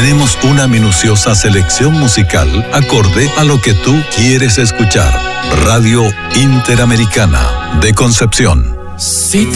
tenemos una minuciosa selección musical acorde a lo que tú quieres escuchar. Radio Interamericana de Concepción. Si